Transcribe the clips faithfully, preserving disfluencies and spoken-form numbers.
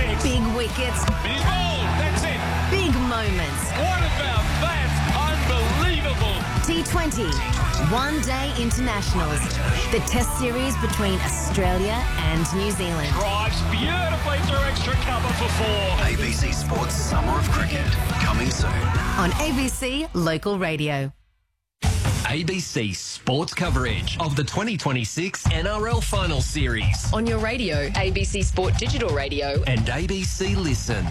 kicks. Big wickets. He's bowled. That's it. Big moments. What about that? Unbelievable. T twenty. One Day Internationals. The test series between Australia and New Zealand. Drives beautifully through extra cover for four. A B C Sports Summer of Cricket, coming soon. On A B C Local Radio. A B C Sports coverage of the twenty twenty-six N R L Final Series On your radio, A B C Sport Digital Radio. and A B C Listen.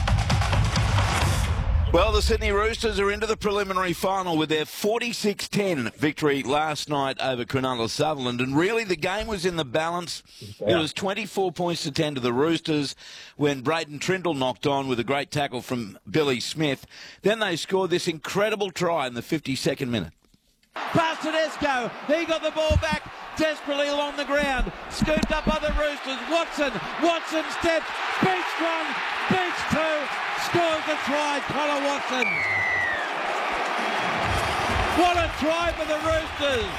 Well, the Sydney Roosters are into the preliminary final with their forty-six ten victory last night over Cronulla Sutherland. And really, the game was in the balance. It was twenty-four points to ten to the Roosters when Braden Trindle knocked on with a great tackle from Billy Smith. Then they scored this incredible try in the fifty-second minute. Pass to Tedesco. He got the ball back desperately along the ground. Scooped up by the Roosters. Watson. Watson steps. Beats one. Beats two. Scores the try. Connor Watson. What a try for the Roosters.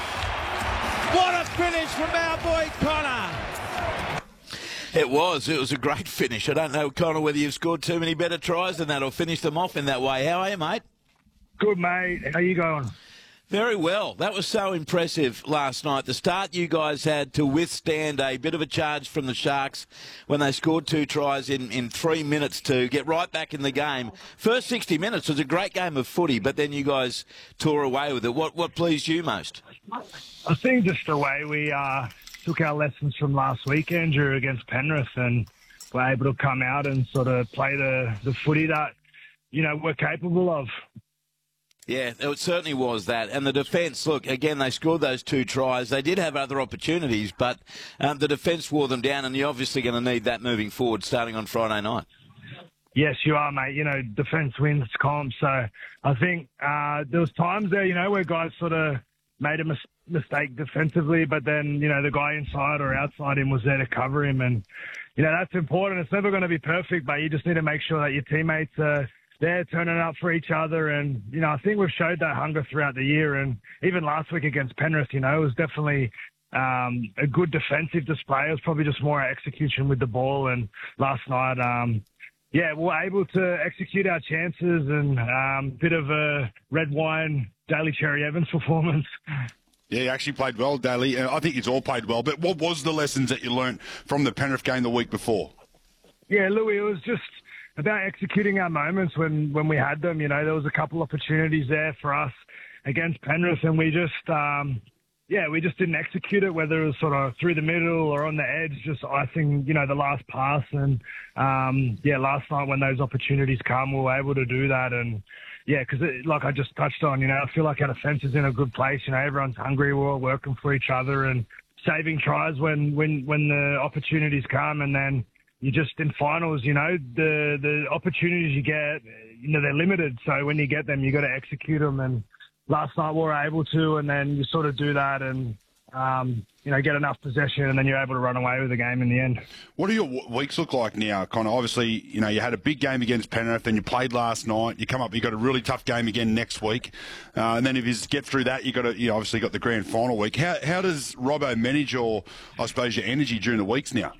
What a finish from our boy Connor. It was. It was a great finish. I don't know, Connor, whether you've scored too many better tries than that or finished them off in that way. How are you, mate? Good, mate. How you going? Very well. That was so impressive last night. The start you guys had to withstand a bit of a charge from the Sharks when they scored two tries in, in three minutes to get right back in the game. First sixty minutes was a great game of footy, but then you guys tore away with it. What what pleased you most? I think just the way we uh, took our lessons from last week, Andrew, against Penrith, and were able to come out and sort of play the, the footy that, you know, we're capable of. Yeah, it certainly was that. And the defence, look, again, they scored those two tries. They did have other opportunities, but um, the defence wore them down, and you're obviously going to need that moving forward starting on Friday night. Yes, you are, mate. You know, defence wins comp. So I think uh, there was times there, you know, where guys sort of made a mis- mistake defensively, but then, you know, the guy inside or outside him was there to cover him. And, you know, that's important. It's never going to be perfect, but you just need to make sure that your teammates are they're turning up for each other. And, you know, I think we've showed that hunger throughout the year. And even last week against Penrith, you know, it was definitely um, a good defensive display. It was probably just more execution with the ball. And last night, um, yeah, we were able to execute our chances and a um, bit of a red wine Daly Cherry Evans performance. Yeah, you actually played well, Daly. I think it's all played well. But what was the lessons that you learnt from the Penrith game the week before? Yeah, Louis, it was just about executing our moments when, when we had them. You know, there was a couple opportunities there for us against Penrith, and we just, um, yeah, we just didn't execute it, whether it was sort of through the middle or on the edge, just icing, you know, the last pass. And, um, yeah, last night when those opportunities come, we were able to do that. And, yeah, because like I just touched on, you know, I feel like our defence is in a good place. You know, everyone's hungry. We're all working for each other and saving tries when, when, when the opportunities come. And then you just, in finals, you know, the, the opportunities you get, you know, they're limited. So when you get them, you got to execute them. And last night we were able to, and then you sort of do that and, um, you know, get enough possession, and then you're able to run away with the game in the end. What do your weeks look like now, Connor? Obviously, you know, you had a big game against Penrith, then you played last night. You come up, you got a really tough game again next week, uh, and then if you get through that, you got to, you obviously got the grand final week. How how does Robbo manage your, I suppose, your energy during the weeks now?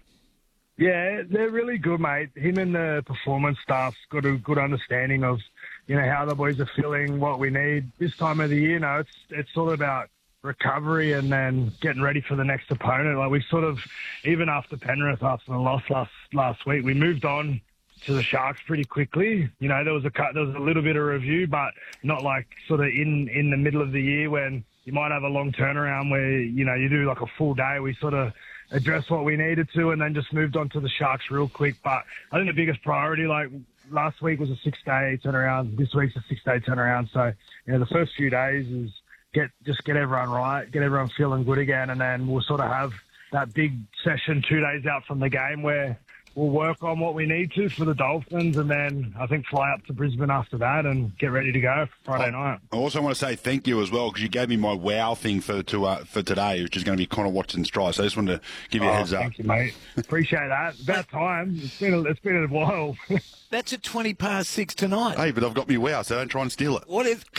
Yeah, they're really good, mate. Him and the performance staff's got a good understanding of, you know, how the boys are feeling, what we need this time of the year. You know, it's it's all about recovery and then getting ready for the next opponent. Like we sort of, even after Penrith, after the loss last last week, we moved on to the Sharks pretty quickly. You know, there was a cut, there was a little bit of review, but not like sort of in in the middle of the year when you might have a long turnaround where, you know, you do like a full day. We sort of addressed what we needed to and then just moved on to the Sharks real quick. But I think the biggest priority, like last week was a six-day turnaround. This week's a six-day turnaround. So, you know, the first few days is get just get everyone right, get everyone feeling good again, and then we'll sort of have that big session two days out from the game where we'll work on what we need to for the Dolphins, and then I think fly up to Brisbane after that and get ready to go Friday I, night. I also want to say thank you as well, because you gave me my wow thing for to uh, for today, which is going to be Connor Watson's try. So I just wanted to give you oh, a heads up. Thank you, mate. Appreciate that. About time. It's been a, it's been a while. That's at twenty past six tonight. Hey, but I've got me wow, so don't try and steal it. What if...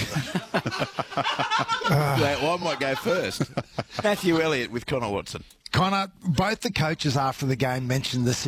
well, I might go first. Matthew Elliott with Connor Watson. Connor, both the coaches after the game mentioned this